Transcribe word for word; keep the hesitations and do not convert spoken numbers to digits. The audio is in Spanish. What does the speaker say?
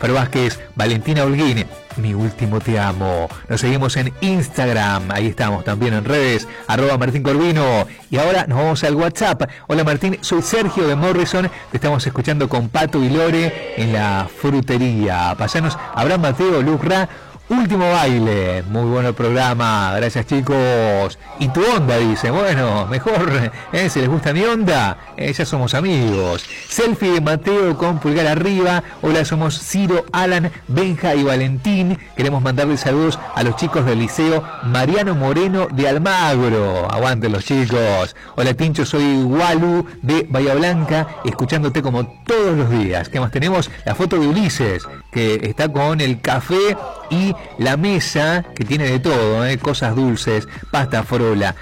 Fer Vázquez, Valentina Holguín, Mi Último Te Amo. Nos seguimos en Instagram, ahí estamos también en redes, arroba Martín Corvino. Y ahora nos vamos al WhatsApp. Hola Martín, soy Sergio de Morrison, te estamos escuchando con Pato y Lore en la frutería. Pasanos, Abraham Mateo, Luz Ra, Último Baile, muy bueno el programa, gracias chicos. Y tu onda, dice, bueno, mejor, ¿eh? Si les gusta mi onda, eh, ya somos amigos. Selfie de Mateo con pulgar arriba. Hola, somos Ciro, Alan, Benja y Valentín. Queremos mandarles saludos a los chicos del liceo Mariano Moreno de Almagro. Aguanten los chicos. Hola Tincho, soy Walu de Bahía Blanca, escuchándote como todos los días. ¿Qué más tenemos? La foto de Ulises, que está con el café y la mesa, que tiene de todo, ¿eh? Cosas dulces, pasta frola,